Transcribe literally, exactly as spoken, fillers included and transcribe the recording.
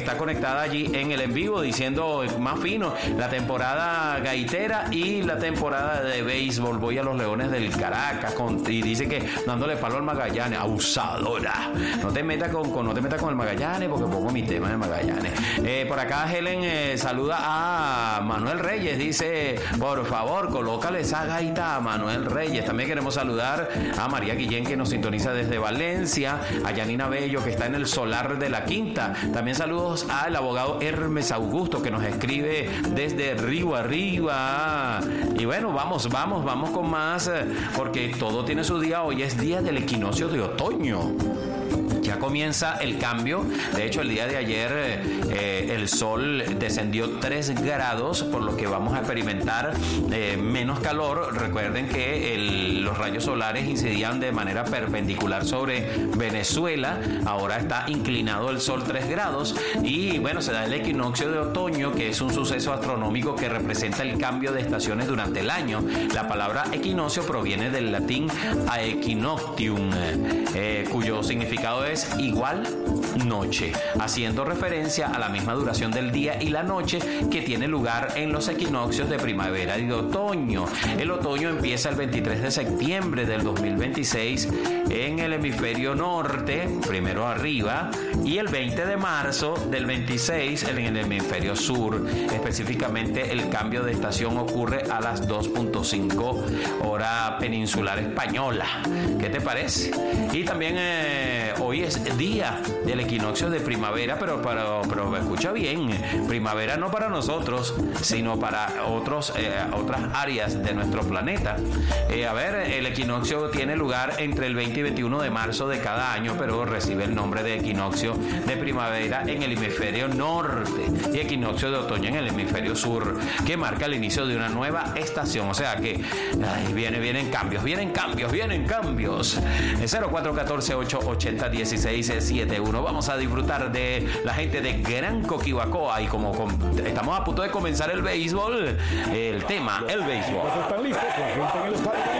está conectada allí en el en vivo diciendo más fino, la temporada gaitera y la temporada de béisbol. Voy a los Leones del Caracas con, y dice que dándole palo al Magallanes, abusadora. No te metas con, con no te metas con el Magallanes porque pongo mi tema de Magallanes. Eh, por acá Helen eh, saluda a Manuel Reyes, dice, por favor, colócale esa gaita a Manuel Reyes. También queremos saludar a María Guillén, que nos sintoniza desde Valencia, a Yanina Bello, que está en el Solar de la Quinta. También saludos al abogado Hermes Augusto, que nos escribe desde Río Arriba. Y bueno, vamos, vamos, vamos con más, porque todo tiene su día. Hoy es día del equinoccio de otoño. Ya comienza el cambio. De hecho, el día de ayer eh, el sol descendió tres grados, por lo que vamos a experimentar eh, menos calor. Recuerden que el, los rayos solares incidían de manera perpendicular sobre Venezuela. Ahora está inclinado el sol tres grados y bueno, se da el equinoccio de otoño, que es un suceso astronómico que representa el cambio de estaciones durante el año. La palabra equinoccio proviene del latín aequinoctium, eh, cuyo significado es igual noche, haciendo referencia a la misma duración del día y la noche que tiene lugar en los equinoccios de primavera y de otoño. El otoño empieza el veintitrés de septiembre del dos mil veintiséis en el hemisferio norte, primero arriba, y el veinte de marzo del veintiséis en el hemisferio sur. Específicamente, el cambio de estación ocurre a las dos punto cinco hora peninsular española. ¿Qué te parece? Y también eh, hoy es día del equinoccio de primavera, pero, pero, pero escucha bien, primavera no para nosotros, sino para otros, eh, otras áreas de nuestro planeta. Eh, a ver, el equinoccio tiene lugar entre el veinte y veintiuno de marzo de cada año, pero recibe el nombre de equinoccio de primavera en el hemisferio norte y equinoccio de otoño en el hemisferio sur, que marca el inicio de una nueva estación. O sea que ay, viene, vienen cambios, vienen cambios, vienen cambios. cero cuatro uno cuatro, ocho ocho cero, uno seis siete uno. Vamos a disfrutar de la gente de Gran Coquibacoa y como con, estamos a punto de comenzar el béisbol, el tema, el béisbol. ¿Están listos? La gente en el estadio.